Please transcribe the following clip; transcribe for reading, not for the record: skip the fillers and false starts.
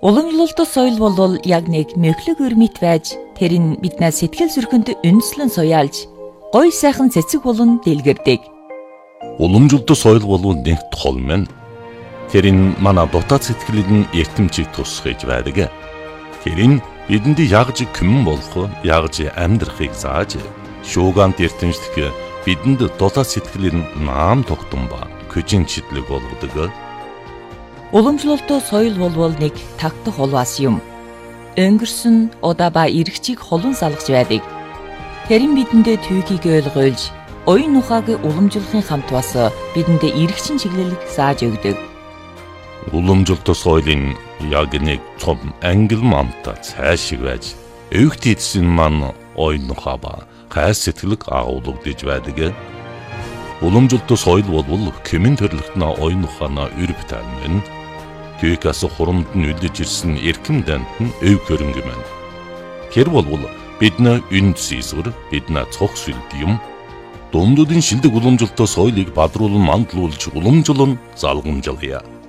Уламжлалт соёл бол яг нэг мөхлөг өрмөт байж тэр нь биднээс сэтгэл зүрхэнд үндэслэн суяалж гой сайхан цэцэг болон дэлгэрдэг. Уламжлалт соёл бол нэг тол мэн. Тэр нь манай дотоод сэтгэлийн эртэмчийг тусгаж байдаг. Тэр нь бидэнд ягж күмэн болох, ягж амьдрахыг зааж, шуугант эртэмжлэх бидэнд дотоод сэтгэлийн наам тогтун ба көжин читлэг болгодог. Уламжлалт соёл бол нэг тагтах холвас юм. Өнгөрсөн удаа ба эргчийг холон салгаж байдаг. Тэр нь бидэндээ түүхийг ойлгуулж, оюун ухааг уламжлахын хамт бас бидэндээ эргчин чиглэлийг зааж өгдөг. Уламжлалт соёлын яг нэг цом ангил мамта цаашиг байж, өвгт эдсэн маань оюун ухаа ба гай сэтгэлэг агуулгадж байдаг. Уламжлалт соёл бол кэмэн төрлөختнө оюун ухаанаа өрөв тань. Түүхээс хурамд нь үлдэж ирсэн эрхэм дант нь өв хөрөнгө мэн. Тэр бол бидний үнд сийсгэр, бидний цог сүлд юм. Дундуудын шилдэг уламжлалт соёлыг бадруулан мандуулж уламжлан залгамжлая.